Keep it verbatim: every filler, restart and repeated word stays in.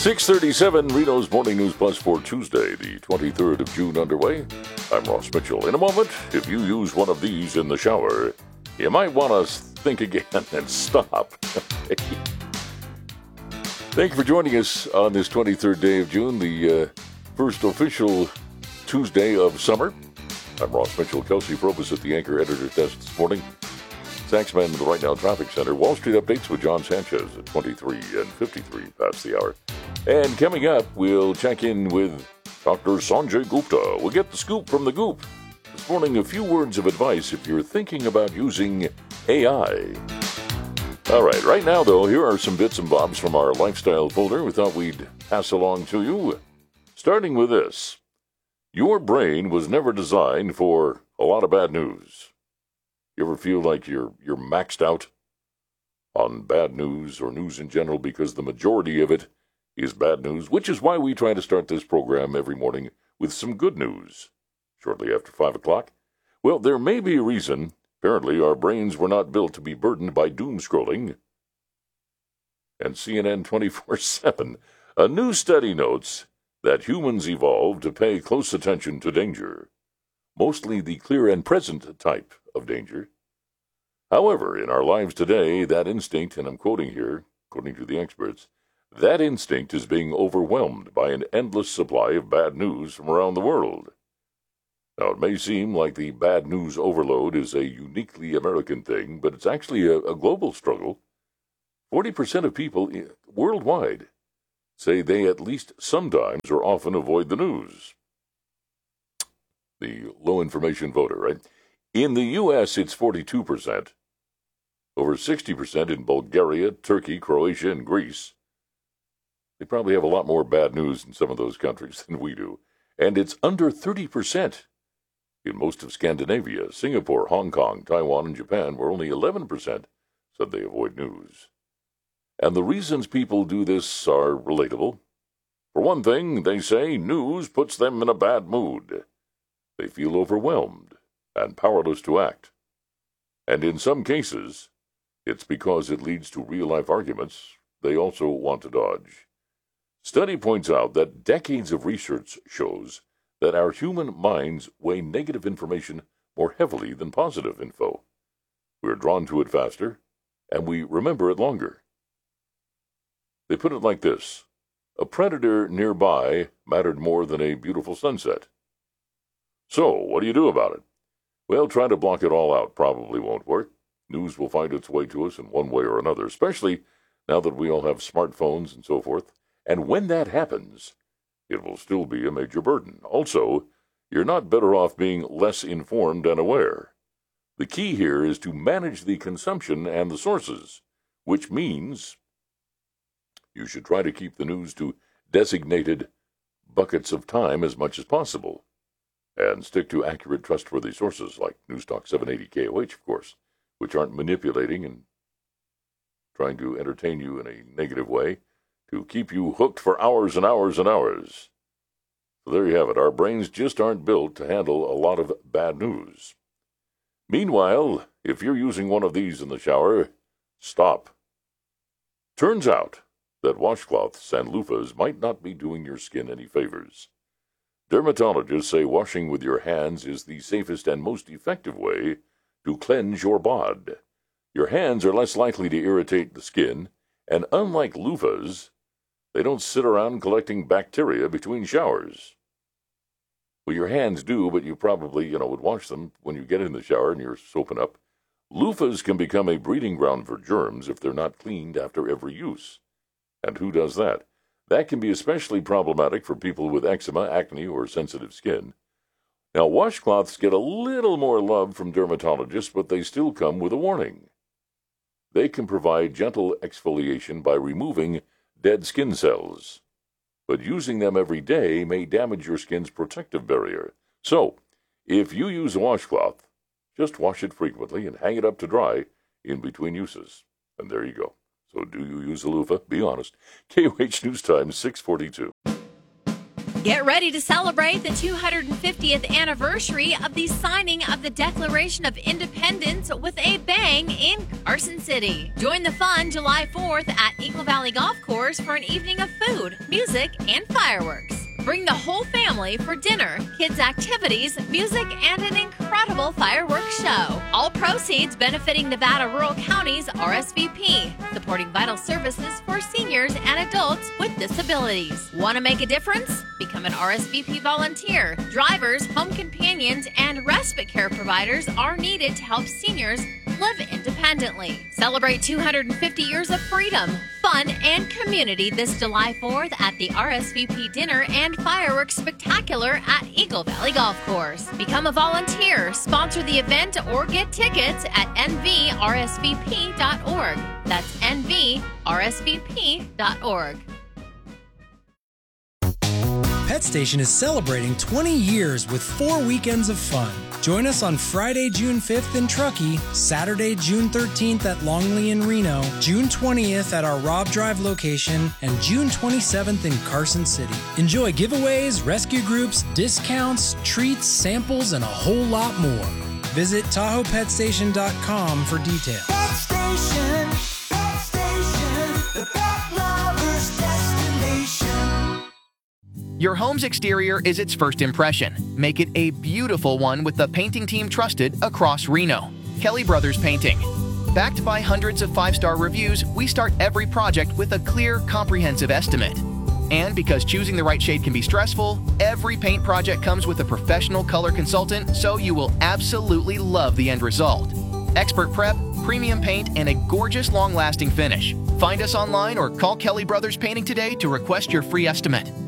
six thirty-seven, Reno's Morning News Plus for Tuesday, the twenty-third of June underway. I'm Ross Mitchell. In a moment, if you use one of these in the shower, you might want to think again and stop. Thank you for joining us on this twenty-third day of June, the uh, first official Tuesday of summer. I'm Ross Mitchell. Kelsey Probus at the Anchor Editor's Desk this morning. Saxman in the Right Now Traffic Center. Wall Street updates with John Sanchez at twenty-three and fifty-three past the hour. And coming up, we'll check in with Doctor Sanjay Gupta. We'll get the scoop from the Goop. This morning, a few words of advice if you're thinking about using A I. All right, right now, though, here are some bits and bobs from our lifestyle folder we thought we'd pass along to you. Starting with this. Your brain was never designed for a lot of bad news. You ever feel like you're you're maxed out on bad news or news in general because the majority of it is bad news, which is why we try to start this program every morning with some good news shortly after five o'clock? Well, there may be a reason. Apparently, our brains were not built to be burdened by doom scrolling. And C N N twenty-four seven, a new study notes that humans evolved to pay close attention to danger, mostly the clear and present type of danger. However, in our lives today, that instinct, and I'm quoting here, according to the experts, that instinct is being overwhelmed by an endless supply of bad news from around the world. Now, it may seem like the bad news overload is a uniquely American thing, but it's actually a, a global struggle. forty percent of people worldwide say they at least sometimes or often avoid the news. The low information voter, right? In the U S, it's forty-two percent. Over sixty percent in Bulgaria, Turkey, Croatia, and Greece. They probably have a lot more bad news in some of those countries than we do. And it's under thirty percent in most of Scandinavia, Singapore, Hong Kong, Taiwan, and Japan, where only eleven percent said they avoid news. And the reasons people do this are relatable. For one thing, they say news puts them in a bad mood. They feel overwhelmed and powerless to act. And in some cases, it's because it leads to real-life arguments they also want to dodge. Study points out that decades of research shows that our human minds weigh negative information more heavily than positive info. We're drawn to it faster, and we remember it longer. They put it like this: a predator nearby mattered more than a beautiful sunset. So, what do you do about it? Well, trying to block it all out probably won't work. News will find its way to us in one way or another, especially now that we all have smartphones and so forth. And when that happens, it will still be a major burden. Also, you're not better off being less informed and aware. The key here is to manage the consumption and the sources, which means you should try to keep the news to designated buckets of time as much as possible, and stick to accurate, trustworthy sources like Newstalk seven eighty K O H, of course, which aren't manipulating and trying to entertain you in a negative way to keep you hooked for hours and hours and hours. So there you have it. Our brains just aren't built to handle a lot of bad news. Meanwhile, if you're using one of these in the shower, stop. Turns out that washcloths and loofahs might not be doing your skin any favors. Dermatologists say washing with your hands is the safest and most effective way to cleanse your bod. Your hands are less likely to irritate the skin, and unlike loofahs, they don't sit around collecting bacteria between showers. Well, your hands do, but you probably, you know, would wash them when you get in the shower and you're soaping up. Loofahs can become a breeding ground for germs if they're not cleaned after every use. And who does that? That can be especially problematic for people with eczema, acne, or sensitive skin. Now, washcloths get a little more love from dermatologists, but they still come with a warning. They can provide gentle exfoliation by removing dead skin cells, but using them every day may damage your skin's protective barrier. So, if you use a washcloth, just wash it frequently and hang it up to dry in between uses. And there you go. So do you use a loofah? Be honest. K O H News Time, six forty-two. Get ready to celebrate the two hundred fiftieth anniversary of the signing of the Declaration of Independence with a bang in Carson City. Join the fun July fourth at Eagle Valley Golf Course for an evening of food, music, and fireworks. Bring the whole family for dinner, kids' activities, music, and an incredible fireworks show. All proceeds benefiting Nevada Rural County's R S V P, supporting vital services for seniors and adults with disabilities. Want to make a difference? Become an R S V P volunteer. Drivers, home companions, and respite care providers are needed to help seniors live independently. Celebrate two hundred fifty years of freedom, fun, and community this July fourth at the R S V P Dinner and Fireworks Spectacular at Eagle Valley Golf Course. Become a volunteer, sponsor the event, or get tickets at N V R S V P dot org. That's N V R S V P dot org. Pet Station is celebrating twenty years with four weekends of fun. Join us on Friday, June fifth in Truckee, Saturday, June thirteenth at Longley in Reno, June twentieth at our Robb Drive location, and June twenty-seventh in Carson City. Enjoy giveaways, rescue groups, discounts, treats, samples, and a whole lot more. Visit Tahoe Pet Station dot com for details. Pet Station, Pet Station, the pet lover's destination. Your home's exterior is its first impression. Make it a beautiful one with the painting team trusted across Reno. Kelly Brothers Painting. Backed by hundreds of five-star reviews, we start every project with a clear, comprehensive estimate. And because choosing the right shade can be stressful, every paint project comes with a professional color consultant, so you will absolutely love the end result. Expert prep, premium paint, and a gorgeous long-lasting finish. Find us online or call Kelly Brothers Painting today to request your free estimate.